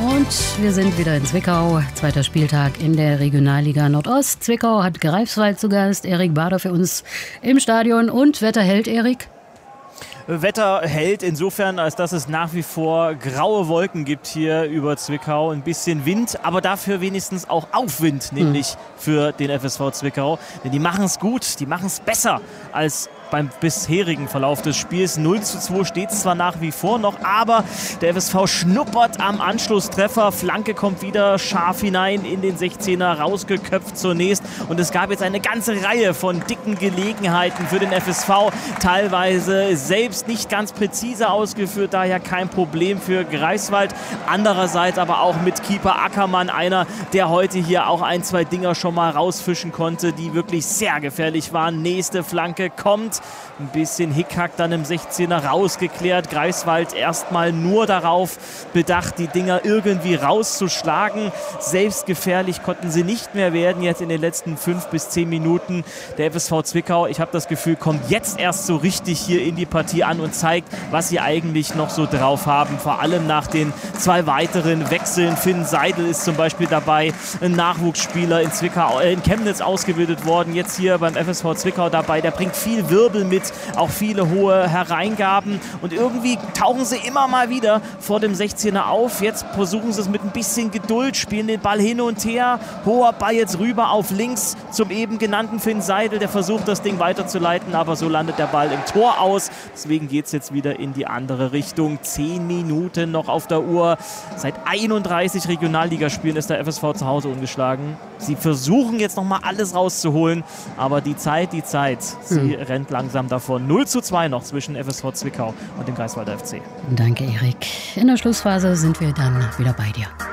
Und wir sind wieder in Zwickau, zweiter Spieltag in der Regionalliga Nordost. Zwickau hat Greifswald zu Gast, Erik Bader für uns im Stadion. Und Wetter hält, Erik? Wetter hält insofern, als dass es nach wie vor graue Wolken gibt hier über Zwickau. Ein bisschen Wind, aber dafür wenigstens auch Aufwind, nämlich für den FSV Zwickau. Denn die machen es gut, die machen es besser als beim bisherigen Verlauf des Spiels. 0:2 steht es zwar nach wie vor noch, aber der FSV schnuppert am Anschlusstreffer. Flanke kommt wieder scharf hinein in den 16er, rausgeköpft zunächst. Und es gab jetzt eine ganze Reihe von dicken Gelegenheiten für den FSV. Teilweise selbst nicht ganz präzise ausgeführt, daher kein Problem für Greifswald. Andererseits aber auch mit Keeper Ackermann, einer, der heute hier auch ein, zwei Dinger schon mal rausfischen konnte, die wirklich sehr gefährlich waren. Nächste Flanke kommt. Ein bisschen Hickhack dann im 16er rausgeklärt. Greifswald erstmal nur darauf bedacht, die Dinger irgendwie rauszuschlagen. Selbst gefährlich konnten sie nicht mehr werden jetzt in den letzten 5 bis 10 Minuten. Der FSV Zwickau, ich habe das Gefühl, kommt jetzt erst so richtig hier in die Partie an und zeigt, was sie eigentlich noch so drauf haben. Vor allem nach den 2 weiteren Wechseln. Finn Seidel ist zum Beispiel dabei, ein Nachwuchsspieler in Chemnitz ausgebildet worden. Jetzt hier beim FSV Zwickau dabei. Der bringt viel Wirbel mit, auch viele hohe Hereingaben und irgendwie tauchen sie immer mal wieder vor dem 16er auf. Jetzt versuchen sie es mit ein bisschen Geduld, spielen den Ball hin und her. Hoher Ball jetzt rüber auf links zum eben genannten Finn Seidel, der versucht das Ding weiterzuleiten, aber so landet der Ball im Tor aus. Deswegen geht es jetzt wieder in die andere Richtung. 10 Minuten noch auf der Uhr. Seit 31 Regionalligaspielen ist der FSV zu Hause ungeschlagen. Sie versuchen jetzt nochmal alles rauszuholen, aber die Zeit, sie rennt langsam davon. 0:2 noch zwischen FSV Zwickau und dem Greifswalder FC. Danke, Erik. In der Schlussphase sind wir dann wieder bei dir.